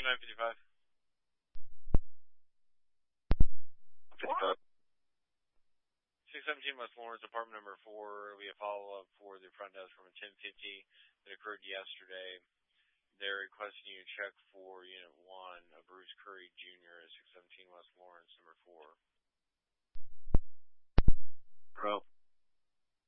955. 55. 617 West Lawrence, apartment number 4. We have follow-up for the front desk from a 1050 that occurred yesterday. They're requesting you check for Unit 1 of Bruce Curry Jr. at 617 West Lawrence, number 4. Bro.